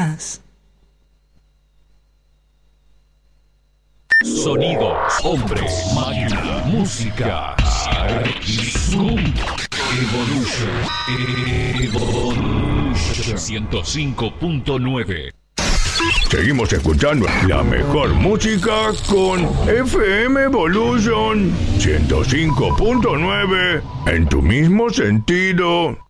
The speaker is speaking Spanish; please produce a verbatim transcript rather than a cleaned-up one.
más. Sonidos, hombres, máquina, música, Zoom, Evolution, Evolution ciento cinco punto nueve. Seguimos escuchando la mejor música con F M Evolution ciento cinco punto nueve en tu mismo sentido.